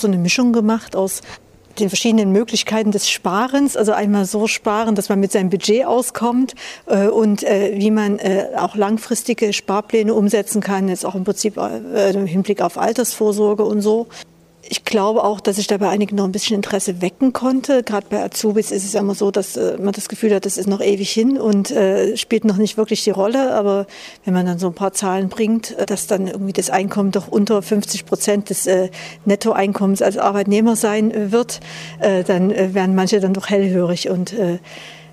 so eine Mischung gemacht aus den verschiedenen Möglichkeiten des Sparens, also einmal so sparen, dass man mit seinem Budget auskommt und wie man auch langfristige Sparpläne umsetzen kann, jetzt auch im Prinzip im Hinblick auf Altersvorsorge und so. Ich glaube auch, dass ich da bei einigen noch ein bisschen Interesse wecken konnte. Gerade bei Azubis ist es ja immer so, dass man das Gefühl hat, das ist noch ewig hin und spielt noch nicht wirklich die Rolle. Aber wenn man dann so ein paar Zahlen bringt, dass dann irgendwie das Einkommen doch unter 50% des Nettoeinkommens als Arbeitnehmer sein wird, dann werden manche dann doch hellhörig. Und